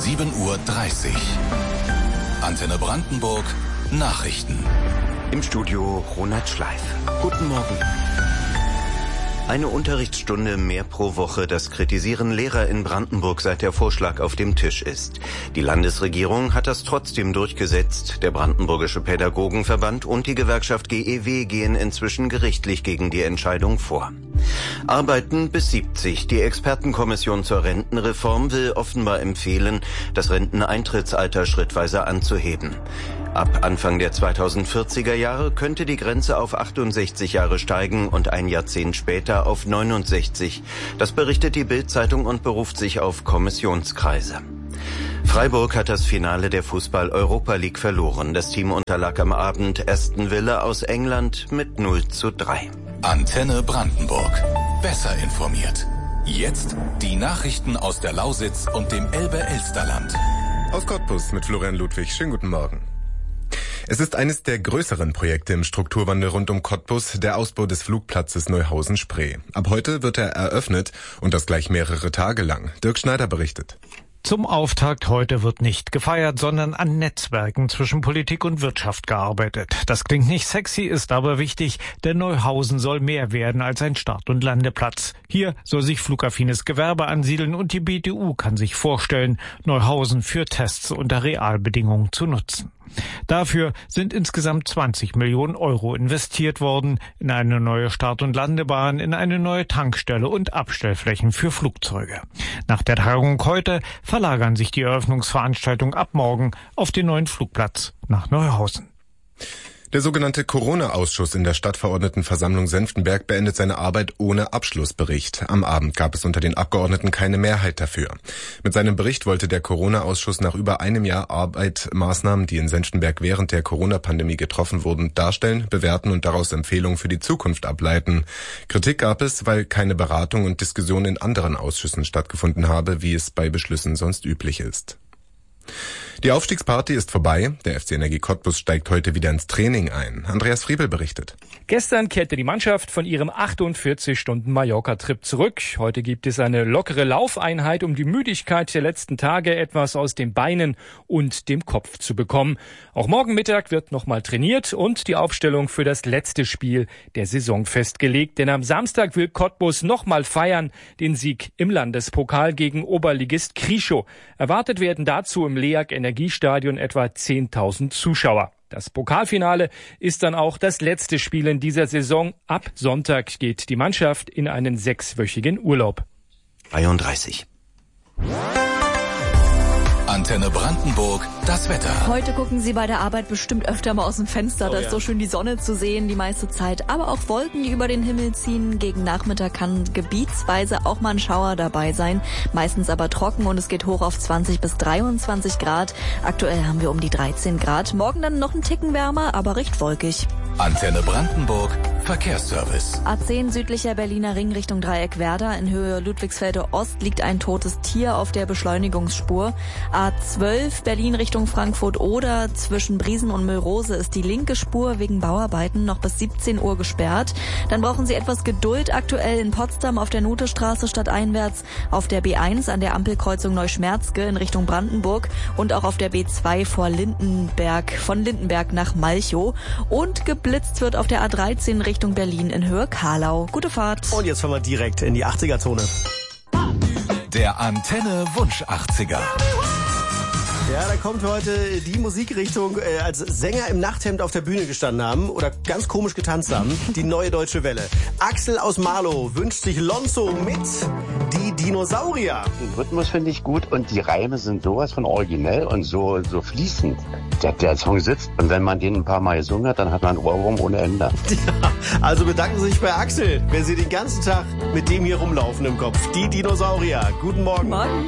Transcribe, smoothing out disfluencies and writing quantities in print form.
7:30 Uhr. Antenne Brandenburg Nachrichten. Im Studio Ronald Schleif. Guten Morgen. Eine Unterrichtsstunde mehr pro Woche, das kritisieren Lehrer in Brandenburg, seit der Vorschlag auf dem Tisch ist. Die Landesregierung hat das trotzdem durchgesetzt. Der Brandenburgische Pädagogenverband und die Gewerkschaft GEW gehen inzwischen gerichtlich gegen die Entscheidung vor. Arbeiten bis 70. Die Expertenkommission zur Rentenreform will offenbar empfehlen, das Renteneintrittsalter schrittweise anzuheben. Ab Anfang der 2040er Jahre könnte die Grenze auf 68 Jahre steigen und ein Jahrzehnt später auf 69. Das berichtet die Bild-Zeitung und beruft sich auf Kommissionskreise. Freiburg hat das Finale der Fußball-Europa League verloren. Das Team unterlag am Abend Aston Villa aus England mit 0:3. Antenne Brandenburg. Besser informiert. Jetzt die Nachrichten aus der Lausitz und dem Elbe-Elsterland. Aus Cottbus mit Florian Ludwig. Schönen guten Morgen. Es ist eines der größeren Projekte im Strukturwandel rund um Cottbus, der Ausbau des Flugplatzes Neuhausen-Spree. Ab heute wird er eröffnet und das gleich mehrere Tage lang. Dirk Schneider berichtet. Zum Auftakt heute wird nicht gefeiert, sondern an Netzwerken zwischen Politik und Wirtschaft gearbeitet. Das klingt nicht sexy, ist aber wichtig, denn Neuhausen soll mehr werden als ein Start- und Landeplatz. Hier soll sich flugaffines Gewerbe ansiedeln und die BTU kann sich vorstellen, Neuhausen für Tests unter Realbedingungen zu nutzen. Dafür sind insgesamt 20 Millionen Euro investiert worden in eine neue Start- und Landebahn, in eine neue Tankstelle und Abstellflächen für Flugzeuge. Nach der Tagung heute verlagern sich die Eröffnungsveranstaltungen ab morgen auf den neuen Flugplatz nach Neuhausen. Der sogenannte Corona-Ausschuss in der Stadtverordnetenversammlung Senftenberg beendet seine Arbeit ohne Abschlussbericht. Am Abend gab es unter den Abgeordneten keine Mehrheit dafür. Mit seinem Bericht wollte der Corona-Ausschuss nach über einem Jahr Arbeit Maßnahmen, die in Senftenberg während der Corona-Pandemie getroffen wurden, darstellen, bewerten und daraus Empfehlungen für die Zukunft ableiten. Kritik gab es, weil keine Beratung und Diskussion in anderen Ausschüssen stattgefunden habe, wie es bei Beschlüssen sonst üblich ist. Die Aufstiegsparty ist vorbei. Der FC Energie Cottbus steigt heute wieder ins Training ein. Andreas Friebel berichtet. Gestern kehrte die Mannschaft von ihrem 48-Stunden-Mallorca-Trip zurück. Heute gibt es eine lockere Laufeinheit, um die Müdigkeit der letzten Tage etwas aus den Beinen und dem Kopf zu bekommen. Auch morgen Mittag wird nochmal trainiert und die Aufstellung für das letzte Spiel der Saison festgelegt. Denn am Samstag will Cottbus nochmal feiern, den Sieg im Landespokal gegen Oberligist Krieschow. Erwartet werden dazu im LEAG Energiestadion etwa 10.000 Zuschauer. Das Pokalfinale ist dann auch das letzte Spiel in dieser Saison. Ab Sonntag geht die Mannschaft in einen 6-wöchigen Urlaub. 33. Antenne Brandenburg, das Wetter. Heute gucken Sie bei der Arbeit bestimmt öfter mal aus dem Fenster. Da ist so schön die Sonne zu sehen die meiste Zeit. Aber auch Wolken, die über den Himmel ziehen. Gegen Nachmittag kann gebietsweise auch mal ein Schauer dabei sein. Meistens aber trocken und es geht hoch auf 20 bis 23 Grad. Aktuell haben wir um die 13 Grad. Morgen dann noch ein Ticken wärmer, aber recht wolkig. Antenne Brandenburg, Verkehrsservice. A10 südlicher Berliner Ring Richtung Dreieck Werder. In Höhe Ludwigsfelde Ost liegt ein totes Tier auf der Beschleunigungsspur. A12 Berlin Richtung Frankfurt oder zwischen Briesen und Müllrose ist die linke Spur wegen Bauarbeiten noch bis 17 Uhr gesperrt. Dann brauchen Sie etwas Geduld aktuell in Potsdam auf der Nothestraße stadteinwärts, auf der B1 an der Ampelkreuzung Neuschmerzke in Richtung Brandenburg und auch auf der B2 vor Lindenberg, von Lindenberg nach Malchow. Und geblitzt wird auf der A13 Richtung Berlin in Höhe Karlau. Gute Fahrt. Und jetzt fahren wir direkt in die 80er-Zone. Der Antenne Wunsch 80er. Ja, da kommt heute die Musikrichtung, als Sänger im Nachthemd auf der Bühne gestanden haben oder ganz komisch getanzt haben. Die Neue Deutsche Welle. Axel aus Marlow wünscht sich Lonzo mit Die Dinosaurier. Den Rhythmus finde ich gut und die Reime sind sowas von originell und so fließend. Der Song sitzt und wenn man den ein paar Mal gesungen hat, dann hat man einen Ohrwurm ohne Ende. Ja, also bedanken Sie sich bei Axel, wenn Sie den ganzen Tag mit dem hier rumlaufen im Kopf. Die Dinosaurier. Guten Morgen. Morgen.